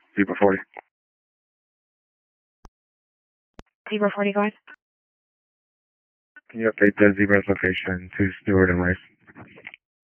Zebra 40. Zebra 40, go ahead. Can you update the Zebra's location to Stewart and Rice?